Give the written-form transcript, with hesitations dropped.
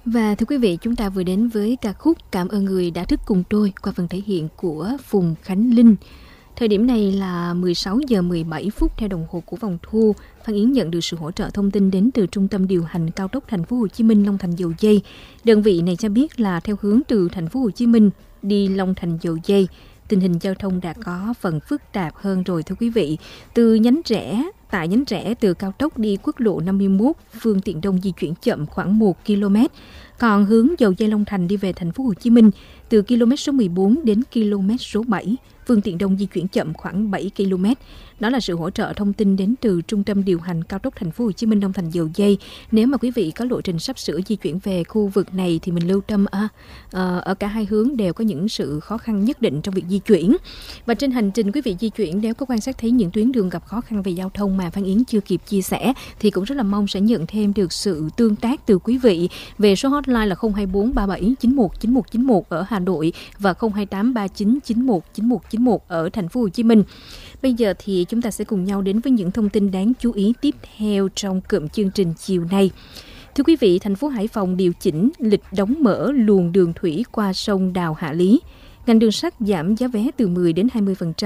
Và thưa quý vị, chúng ta vừa đến với ca khúc Cảm ơn người đã thức cùng tôi qua phần thể hiện của Phùng Khánh Linh. Thời điểm này là 16 giờ 17 phút theo đồng hồ của vòng thu. Phan Yến nhận được sự hỗ trợ thông tin đến từ Trung tâm điều hành cao tốc Thành phố Hồ Chí Minh Long Thành Dầu Giây. Đơn vị này cho biết là theo hướng từ Thành phố Hồ Chí Minh đi Long Thành Dầu Giây, tình hình giao thông đã có phần phức tạp hơn rồi thưa quý vị. Tại nhánh rẽ từ cao tốc đi quốc lộ 51, phương tiện đông di chuyển chậm khoảng 1 km. Còn hướng Dầu Giây Long Thành đi về Thành phố Hồ Chí Minh từ km số 14 đến km số 7, phương tiện đông di chuyển chậm khoảng 7 km. Đó là sự hỗ trợ thông tin đến từ Trung tâm điều hành cao tốc Thành phố Hồ Chí Minh Long Thành Dầu Giây. Nếu mà quý vị có lộ trình sắp sửa di chuyển về khu vực này thì mình lưu tâm ở cả hai hướng đều có những sự khó khăn nhất định trong việc di chuyển. Và trên hành trình quý vị di chuyển, nếu có quan sát thấy những tuyến đường gặp khó khăn về giao thông mà Phan Yến chưa kịp chia sẻ thì cũng rất là mong sẽ nhận thêm được sự tương tác từ quý vị về số hotline là 024 37 91 9191 ở Hà Nội và 028 39 91 9191 ở Thành phố Hồ Chí Minh. Bây giờ thì chúng ta sẽ cùng nhau đến với những thông tin đáng chú ý tiếp theo trong cụm chương trình chiều nay. Thưa quý vị, thành phố Hải Phòng điều chỉnh lịch đóng mở luồng đường thủy qua sông Đào Hạ Lý. Ngành đường sắt giảm giá vé từ 10 đến 20%